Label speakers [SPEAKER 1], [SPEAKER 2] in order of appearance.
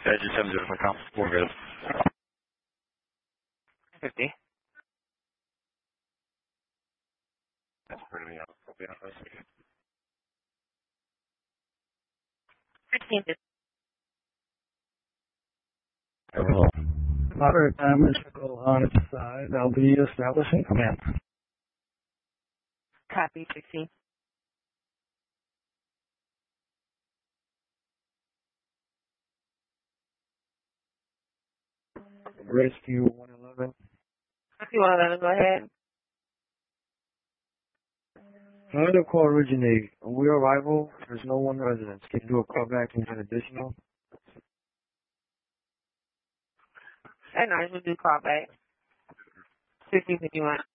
[SPEAKER 1] Edge 70.com. We're good.
[SPEAKER 2] 50.
[SPEAKER 1] That's pretty up.
[SPEAKER 2] 15.
[SPEAKER 3] Moderate damage on its side. They'll be establishing command.
[SPEAKER 2] Copy, 16.
[SPEAKER 3] Rescue 111.
[SPEAKER 2] Rescue 111, go ahead.
[SPEAKER 3] How did the call originate? We arrival, there's no one residence. Can you do a callback and get additional?
[SPEAKER 2] At night, we'll do callback. 1551.